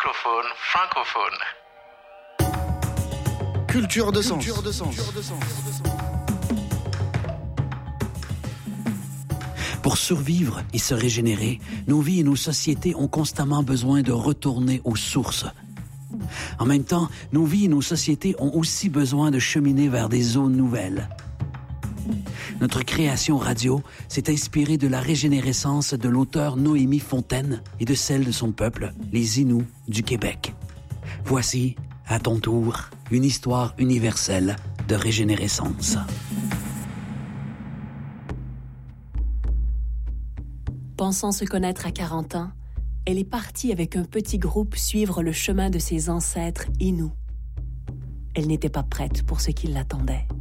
cyclophone francophone. Culture de sens. Pour survivre et se régénérer, nos vies et nos sociétés ont constamment besoin de retourner aux sources. En même temps, nos vies et nos sociétés ont aussi besoin de cheminer vers des zones nouvelles. Notre création radio s'est inspirée de la régénérescence de l'auteur Noémie Fontaine et de celle de son peuple, les Inuits du Québec. Voici, à ton tour, une histoire universelle de régénérescence. Pensant se connaître à 40 ans, elle est partie avec un petit groupe suivre le chemin de ses ancêtres Inuits. Elle n'était pas prête pour ce qui l'attendait.